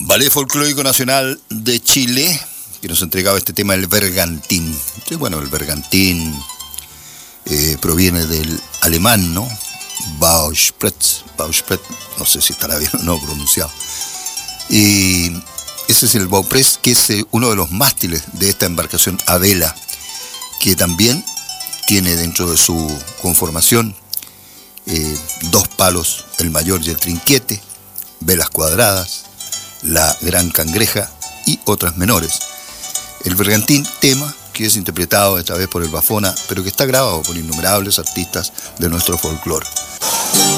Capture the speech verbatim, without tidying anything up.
Ballet Folclórico Nacional de Chile, que nos entregaba este tema, el bergantín. Sí, bueno, el bergantín eh, proviene del alemán, ¿no? Bauspretz, Bauspretz, no sé si estará bien o no pronunciado. Y ese es el Bauspretz, que es uno de los mástiles de esta embarcación a vela, que también tiene dentro de su conformación eh, dos palos, el mayor y el trinquete, velas cuadradas, la gran cangreja y otras menores. El bergantín, tema que es interpretado esta vez por el Bafona, pero que está grabado por innumerables artistas de nuestro folclore.